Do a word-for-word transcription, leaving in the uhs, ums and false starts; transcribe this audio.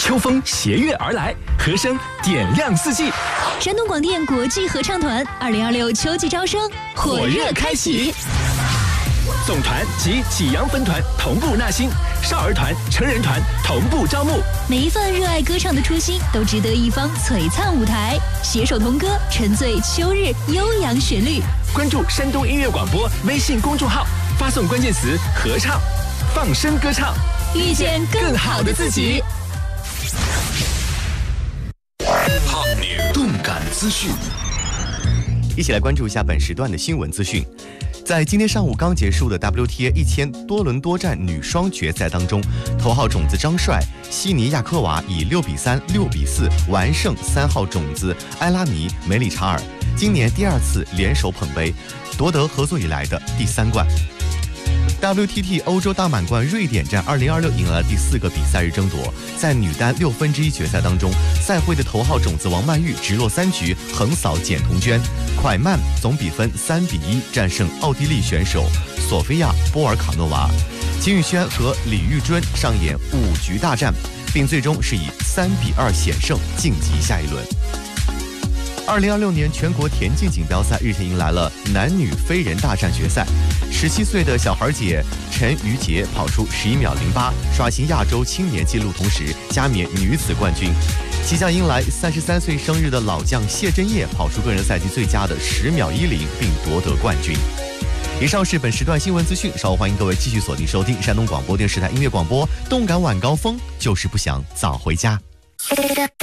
秋风携月而来，和声点亮四季。 山东广电国际合唱团二零二六秋季招生火热开启， 总团及济阳分团同步纳新，少儿团、成人团同步招募。 每一份热爱歌唱的初心，都值得一方璀璨舞台。携手同歌，沉醉秋日悠扬旋律。 关注山东音乐广播微信公众号，发送关键词“合唱”，放声歌唱， 遇见更好的自己。 动感资讯， 一起来关注一下本时段的新闻资讯。在今天上午刚结束的 W T A 一千多伦多站女双决赛当中，头号种子张帅、悉尼亚科娃以六比三、六比四完胜三号种子埃拉尼梅里查尔，今年第二次联手捧杯，夺得合作以来的第三冠。W T T 欧洲大满贯瑞典站二零二六迎来了第四个比赛日争夺，在女单六分之一决赛当中，赛会的头号种子王曼玉直落三局横扫简彤娟，蒯曼总比分三比一战胜奥地利选手索菲亚波尔卡诺娃，金宇轩和李玉臻上演五局大战，并最终是以三比二险胜晋级下一轮。二零二六年全国田径锦标赛日前迎来了男女飞人大战决赛，十七岁的小孩姐陈瑜杰跑出十一秒零八，刷新亚洲青年纪录，同时加冕女子冠军。即将迎来三十三岁生日的老将谢震业跑出个人赛季最佳的十秒一零，并夺得冠军。以上是本时段新闻资讯，稍后欢迎各位继续锁定收听山东广播电视台音乐广播，动感晚高峰，就是不想早回家。